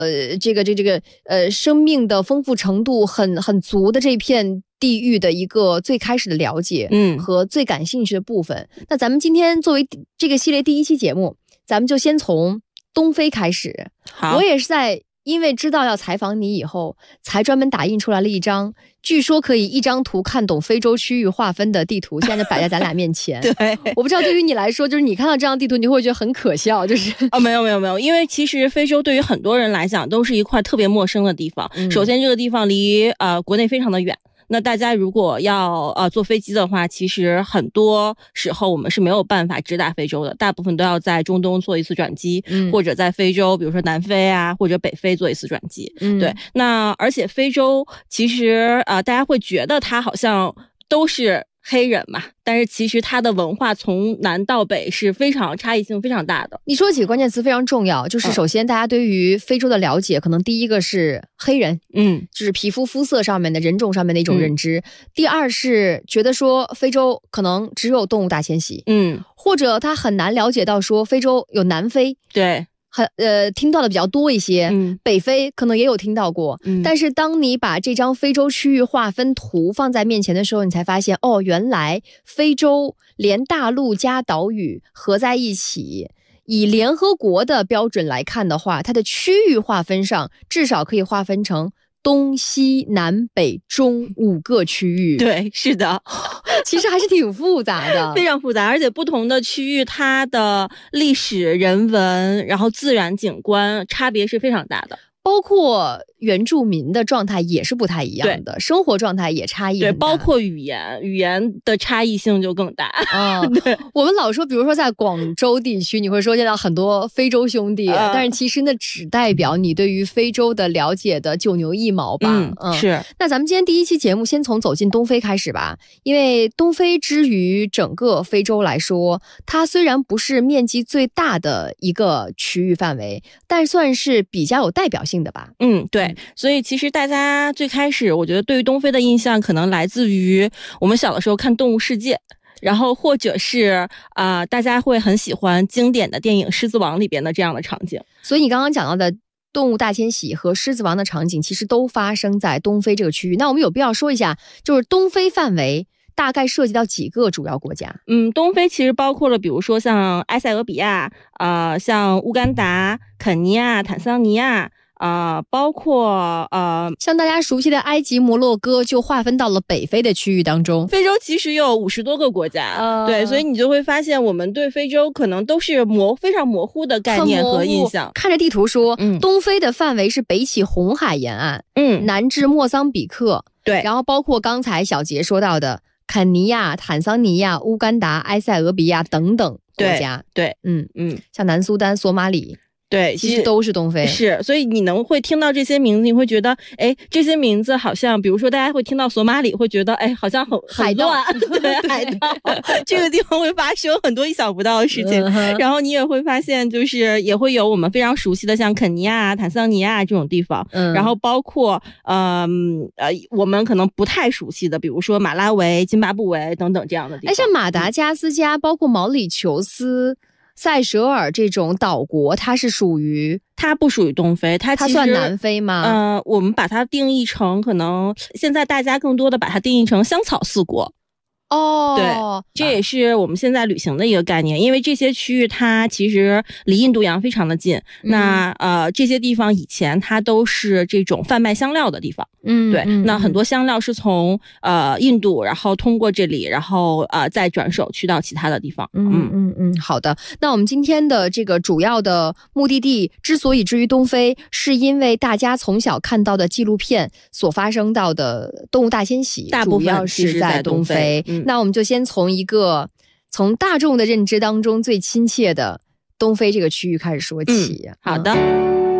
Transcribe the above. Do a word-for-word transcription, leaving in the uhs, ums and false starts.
呃，这个这这个呃，生命的丰富程度很很足的这片地域的一个最开始的了解，嗯，和最感兴趣的部分。那咱们今天作为这个系列第一期节目，咱们就先从东非开始。好，我也是在因为知道要采访你以后，才专门打印出来了一张据说可以一张图看懂非洲区域划分的地图，现在就摆在咱俩面前。对，我不知道对于你来说，就是你看到这张地图，你会觉得很可笑，就是哦，没有没有没有，因为其实非洲对于很多人来讲都是一块特别陌生的地方。嗯、首先，这个地方离呃国内非常的远。那大家如果要呃坐飞机的话，其实很多时候我们是没有办法直达非洲的，大部分都要在中东做一次转机，嗯、或者在非洲，比如说南非啊或者北非做一次转机。嗯、对，那而且非洲其实呃大家会觉得它好像都是黑人嘛，但是其实它的文化从南到北是非常差异性非常大的。 你说几个关键词非常重要，就是首先大家对于非洲的了解，可能第一个是黑人，嗯，就是皮肤肤色上面的人种上面的一种认知。嗯、第二是觉得说非洲可能只有动物大迁徙，嗯，或者他很难了解到说非洲有南非， 对。 很呃，听到的比较多一些，嗯，北非可能也有听到过，嗯，但是当你把这张非洲区域划分图放在面前的时候，你才发现，哦，原来非洲连大陆加岛屿合在一起，以联合国的标准来看的话，它的区域划分上至少可以划分成东西南北中五个区域。 对，是的， 其实还是挺复杂的， 非常复杂，而且不同的区域它的历史、人文，然后自然景观差别是非常大的。 包括原住民的状态也是不太一样的，生活状态也差异很大。 对，包括语言，语言的差异性就更大。 嗯，对，我们老说，比如说在广州地区，你会说见到很多非洲兄弟，嗯、但是其实那只代表你对于非洲的了解的九牛一毛吧。 嗯，嗯是。 那咱们今天第一期节目先从走进东非开始吧，因为东非之于整个非洲来说，它虽然不是面积最大的一个区域范围，但算是比较有代表性的吧。 嗯，对，所以其实大家最开始我觉得对于东非的印象可能来自于我们小的时候看动物世界，然后或者是啊、呃，大家会很喜欢经典的电影狮子王里边的这样的场景。 所以你刚刚讲到的动物大迁徙和狮子王的场景其实都发生在东非这个区域。那我们有必要说一下，就是东非范围大概涉及到几个主要国家？ 嗯，东非其实包括了比如说像埃塞俄比亚，呃，像乌干达、肯尼亚、坦桑尼亚。啊、呃，包括呃， 像大家熟悉的埃及、摩洛哥就划分到了北非的区域当中。 非洲其实有五十多个国家，呃、对，所以你就会发现，我们对非洲可能都是模非常模糊的概念和印象。 看着地图说，嗯，东非的范围是北起红海沿岸，嗯，南至莫桑比克， 对， 然后包括刚才小杰说到的肯尼亚、坦桑尼亚、乌干达、埃塞俄比亚等等国家， 对，对嗯嗯，像南苏丹、索马里。 对， 其实都是东非， 是，所以你能会听到这些名字，你会觉得，哎，这些名字好像，比如说大家会听到索马里，会觉得，哎，好像很海盗， 对，海盗，这个地方会发生很多意想不到的事情。嗯、然后你也会发现，就是也会有我们非常熟悉的，像肯尼亚、坦桑尼亚这种地方，嗯，然后包括，嗯呃，我们可能不太熟悉的，比如说马拉维、津巴布韦等等这样的地方。 哎，像马达加斯加，包括毛里求斯。塞舌尔这种岛国，它是属于它不属于东非，它其实它算南非吗？ 呃，我们把它定义成可能现在大家更多的把它定义成香草四国。 哦， 对，这也是我们现在旅行的一个概念，因为这些区域它其实离印度洋非常的近。嗯、那呃，这些地方以前它都是这种贩卖香料的地方。嗯，对，嗯、那很多香料是从呃印度，然后通过这里，然后呃再转手去到其他的地方。 嗯嗯嗯，好的。那我们今天的这个主要的目的地之所以至于东非，是因为大家从小看到的纪录片所发生到的动物大迁徙， 大部分是在东非。 嗯、 那我们就先从一个从大众的认知当中最亲切的东非这个区域开始说起。 嗯、好的。